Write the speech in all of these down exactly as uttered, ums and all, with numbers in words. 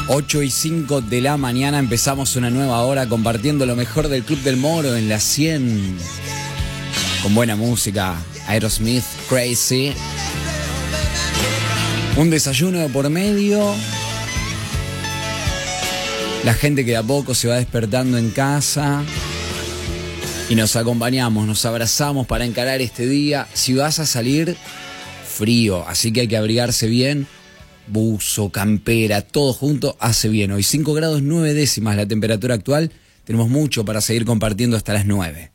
ocho y cinco de la mañana empezamos una nueva hora compartiendo lo mejor del Club del Moro en la cien. Con buena música, Aerosmith, Crazy. Un desayuno de por medio. La gente que de a poco se va despertando en casa. Y nos acompañamos, nos abrazamos para encarar este día. Si vas a salir, frío, así que hay que abrigarse bien. Buzo, campera, todo junto hace bien. Hoy cinco grados nueve décimas la temperatura actual. Tenemos mucho para seguir compartiendo hasta las nueve.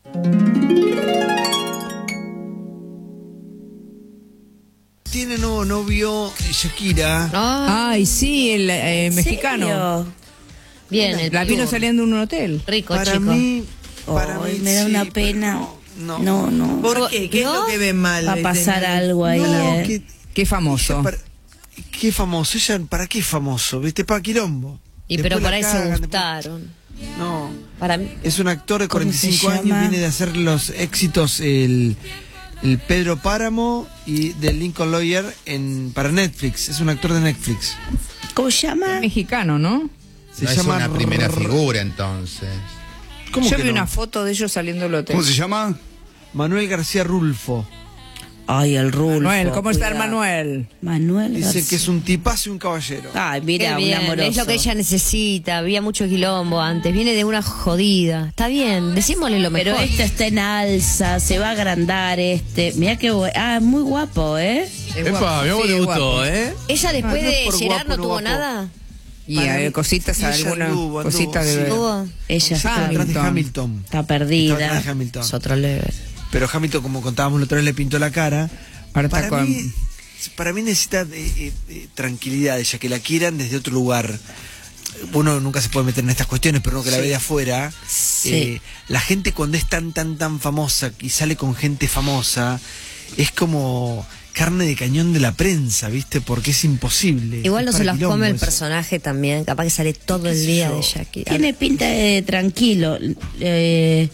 Tiene nuevo novio Shakira. Ay, sí, el eh, mexicano. ¿Serio? Bien, el La vino saliendo en un hotel. rico, Para chico. mí, para Ay, mí me da sí, una pero pena. No, No, no. ¿Por qué? ¿Qué ¿No? es lo que ve mal? Va a de pasar tener- algo ahí, No, eh. que- Qué famoso. ella para- qué famoso. Ella, ¿para qué famoso? ¿Viste? Para quilombo. Y Después pero por la ahí se cagan, gustaron. después- No. Para mí. Es un actor de ¿Cómo cuarenta y cinco se años, llama? viene de hacer los éxitos el, el Pedro Páramo y del Lincoln Lawyer en, para Netflix. Es un actor de Netflix. ¿Cómo se llama? Mexicano, ¿no? Se No es llama una primera R- figura, entonces. ¿Cómo Yo que vi no? una foto de ellos saliendo del hotel. ¿Cómo se llama? Manuel García Rulfo. Ay, el Rulfo. Manuel, ¿cómo está el cuidado. Manuel? Manuel. Dice García. que es un tipazo y un caballero. Ay, mira, Qué un bien, amoroso. es lo que ella necesita. Había mucho quilombo antes. Viene de una jodida. Está bien, decímosle lo mejor. Pero este está en alza, se va a agrandar este. Mira qué bu- Ah, muy guapo, ¿eh? Es Epa, a mí sí, me es gustó, guapo. ¿eh? Ella después No, no es de por Gerard guapo, no no tuvo guapo. nada. Y Para eh, mí- cositas, ella algunas anduvo, anduvo, cositas sí. de... Tuvo. Ella Está está, detrás de Hamilton. Hamilton. está Está perdida. detrás de Hamilton. Es otro level. Pero Hamilton, como contábamos la otra vez, le pintó la cara. Ahora está Para con... mí, para mí necesita eh, eh, eh, tranquilidad, ella que la quieran desde otro lugar. Uno nunca se puede meter en estas cuestiones, pero uno que la ve de afuera. Sí. eh, la gente cuando es tan, tan, tan famosa y sale con gente famosa, es como carne de cañón de la prensa, ¿viste? Porque es imposible. Igual no Es se para las quilombo come el eso. personaje también. Capaz que sale todo el sé día yo? de Shakira. Tiene pinta de tranquilo. Eh,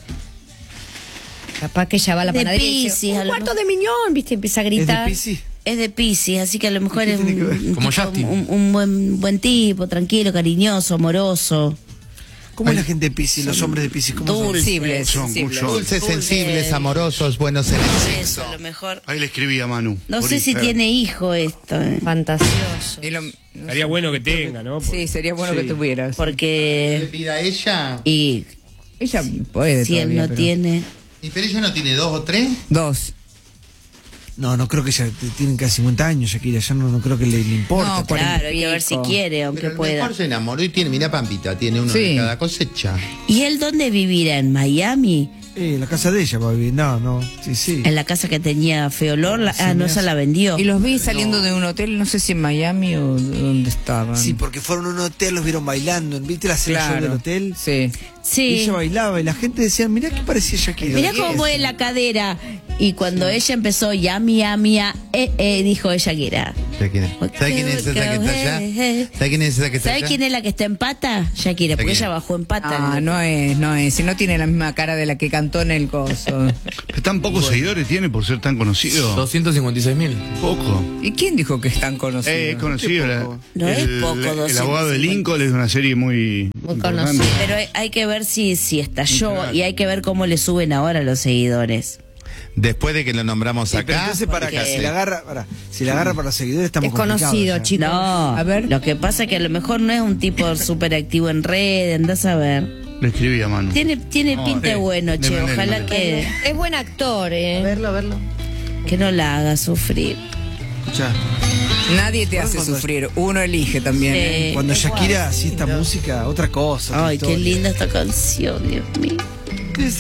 Capaz que ella va a la de panadería y Piscis, dice, a un lo cuarto de miñón, ¿viste? Empieza a ¿Es de gritar. Piscis? es de Piscis, así que a lo mejor ¿Qué es tiene que ver? un, un Como tipo- Justin. un, un buen, buen tipo, tranquilo, cariñoso, amoroso. ¿Cómo es la gente de Piscis, los hombres de Piscis? ¿Cómo son? Sensibles, Son sensibles. mucho- Dulces, sensibles, amorosos, buenos en el Eso, sexo. a lo mejor. Ahí le escribí a Manu. No Por sé si Instagram. tiene hijo esto, eh, Fantasioso. Y lo- Sería bueno que tenga, ¿no? Sí, sería bueno que tuvieras. ¿Le porque pida a ella? y Ella puede si él todavía, no pero- tiene. ¿Y pero ella no tiene dos o tres? Dos. No, no creo que ya tienen casi cincuenta años, Shakira, ya no, no creo que le, le importe. No, por- Claro, hay que ver si pico. quiere, aunque Pero el pueda. mejor se enamoró y tiene, mira Pampita, tiene uno Sí. de cada cosecha. ¿Y él dónde vivirá? ¿En Miami? Eh, la casa de ella va a vivir. No, no, sí, sí. En la casa que tenía Feolor. La- ah, no, me esa hace- la vendió. Y los vi saliendo de un hotel, no sé si en Miami o donde estaban. Sí, porque fueron a un hotel, los vieron bailando. ¿Viste la cena show claro. del hotel? Sí. Y Sí. ella bailaba y la gente decía, mirá que parecía Shakira. Mirá ¿Qué cómo es? mueve la cadera. Y cuando ella empezó, yami, yami, ya, eh, eh, dijo ella que era. ¿Sabe quién es? ¿Sabe quién es esa que está allá? ¿Sabe quién es esa que está ¿Sabe allá? quién es la que está en pata? Shakira, porque Shakira. ella bajó en pata. Ah, no es, no es. Si no tiene la misma cara de la que cantó en el coso. Pero tan pocos seguidores tiene por ser tan conocido. doscientos cincuenta y seis mil. Poco. ¿Y quién dijo que es tan conocido? Eh, es conocido. la- No es el, poco, El doscientos abogado de cincuenta. Lincoln es una serie muy, Muy importante. conocida. Pero hay, hay que ver si, si estalló Claro. y hay que ver cómo le suben ahora los seguidores. Después de que lo nombramos Sí, pero acá. entonces para porque- acá, si la agarra, para, si la agarra para los seguidores estamos Es conocido, complicados ya. chicos. No, A ver. lo que pasa es que a lo mejor no es un tipo súper activo en red, andás a ver. Le escribí a Manu. Tiene, tiene No, pinta eh, bueno, le che. mandé, le Ojalá mandé. que, Es buen actor, ¿eh? verlo, verlo. Que no la haga sufrir. Escuchá, Nadie te hace Cuando- sufrir. Uno elige también. ¿eh? Eh, cuando Shakira hacía esta música, otra cosa. otra Ay, qué historia. linda esta canción, Dios mío.